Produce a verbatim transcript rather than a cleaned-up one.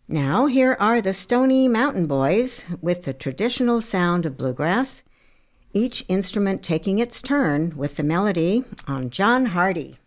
Now, here are the Stony Mountain Boys with the traditional sound of bluegrass, each instrument taking its turn with the melody on John Hardy.